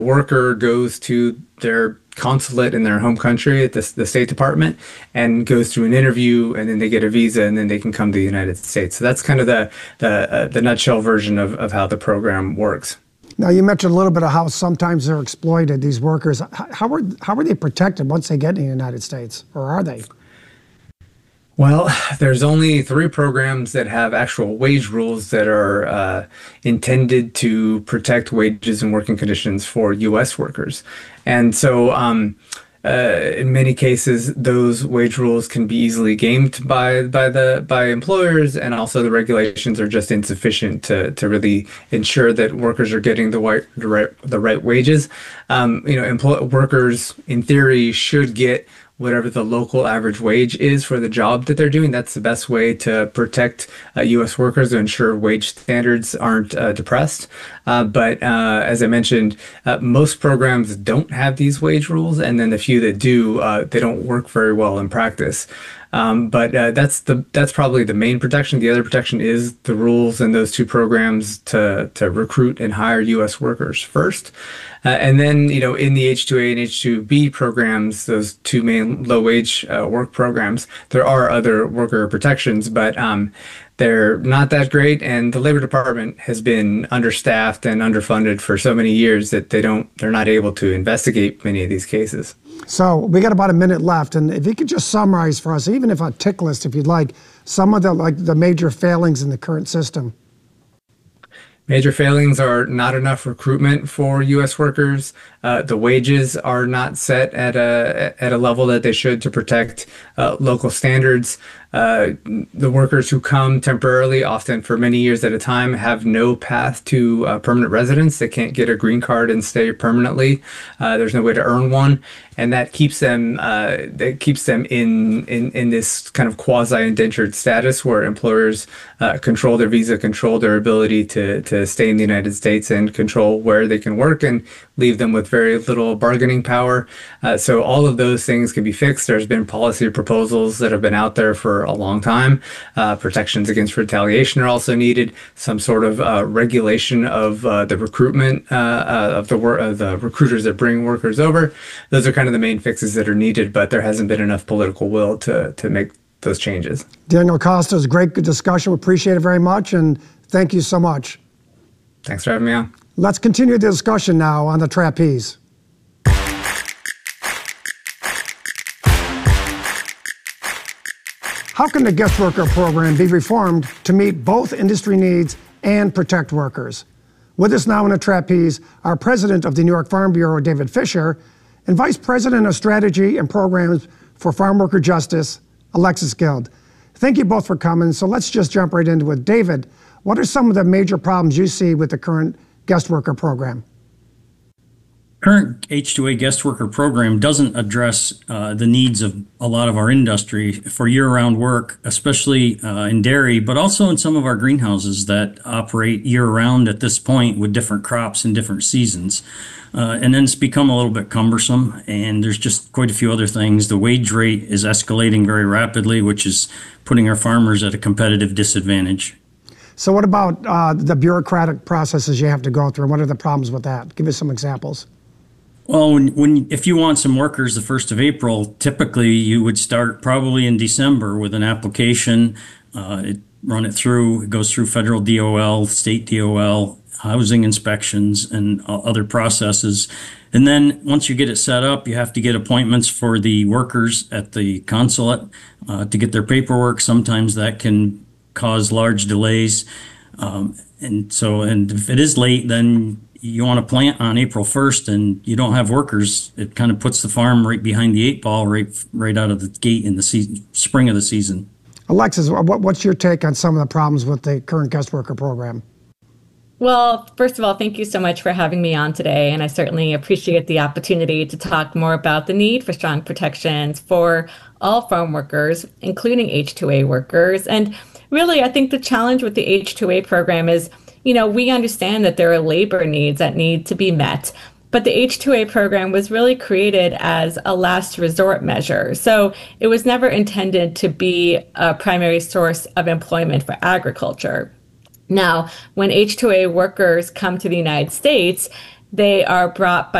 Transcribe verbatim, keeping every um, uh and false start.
worker goes to their consulate in their home country at the, the State Department and goes through an interview, and then they get a visa, and then they can come to the United States. So that's kind of the the, uh, the nutshell version of, of how the program works. Now, you mentioned a little bit of how sometimes they're exploited, these workers. How are, how are they protected once they get in the United States, or are they? Well, there's only three programs that have actual wage rules that are uh, intended to protect wages and working conditions for U S workers. And so um, uh, in many cases, those wage rules can be easily gamed by by the by employers, and also the regulations are just insufficient to to really ensure that workers are getting the right the right, the right wages. Um, you know, employ- workers in theory should get whatever the local average wage is for the job that they're doing. That's the best way to protect uh, U S workers, to ensure wage standards aren't uh, depressed. Uh, but uh, as I mentioned, uh, most programs don't have these wage rules, and then the few that do, uh, they don't work very well in practice. Um, but uh, that's the that's probably the main protection. The other protection is the rules in those two programs to to recruit and hire U S workers first. Uh, and then, you know, in the H two A and H two B programs, those two main low-wage uh, work programs, there are other worker protections, but um, they're not that great. And the Labor Department has been understaffed and underfunded for so many years that they don't, they're not able to investigate many of these cases. So we got about a minute left, and if you could just summarize for us, even if a tick list, if you'd like, some of the like the major failings in the current system. Major failings are not enough recruitment for U S workers. Uh, the wages are not set at a at a level that they should to protect uh, local standards. Uh, the workers who come temporarily, often for many years at a time, have no path to uh, permanent residence. They can't get a green card and stay permanently. Uh, there's no way to earn one, and that keeps them uh, that keeps them in, in in this kind of quasi-indentured status where employers uh, control their visa, control their ability to to stay in the United States, and control where they can work, and leave them with very little bargaining power. Uh, so all of those things can be fixed. There's been policy proposals that have been out there for a long time. Uh, protections against retaliation are also needed. Some sort of uh, regulation of uh, the recruitment uh, uh, of the wor- uh, the recruiters that bring workers over. Those are kind of the main fixes that are needed, but there hasn't been enough political will to to make those changes. Daniel Costa, is great good discussion. We appreciate it very much, and thank you so much. Thanks for having me on. Let's continue the discussion now on the trapeze. How can the guest worker program be reformed to meet both industry needs and protect workers? With us now in the trapeze, our president of the New York Farm Bureau, David Fisher, and vice president of strategy and programs for farm worker justice, Alexis Guild. Thank you both for coming. So let's just jump right into it. David, what are some of the major problems you see with the current guest worker program? Current H two A guest worker program doesn't address uh, the needs of a lot of our industry for year-round work, especially uh, in dairy, but also in some of our greenhouses that operate year-round at this point with different crops and different seasons. Uh, and then it's become a little bit cumbersome, and there's just quite a few other things. The wage rate is escalating very rapidly, which is putting our farmers at a competitive disadvantage. So what about uh, the bureaucratic processes you have to go through? What are the problems with that? Give us some examples. Well, when, when if you want some workers the first of April, typically you would start probably in December with an application. Uh, it, run it through. It goes through federal D O L, state D O L, housing inspections, and uh, other processes. And then once you get it set up, you have to get appointments for the workers at the consulate uh, to get their paperwork. Sometimes that can cause large delays. Um, and so, and if it is late, then you want to plant on April first and you don't have workers, it kind of puts the farm right behind the eight ball, right right out of the gate in the season, spring of the season. Alexis, what, what's your take on some of the problems with the current guest worker program? Well, first of all, thank you so much for having me on today. And I certainly appreciate the opportunity to talk more about the need for strong protections for all farm workers, including H two A workers. And really, I think the challenge with the H two A program is, you know, we understand that there are labor needs that need to be met, but the H two A program was really created as a last resort measure. So it was never intended to be a primary source of employment for agriculture. Now, when H two A workers come to the United States, They are brought by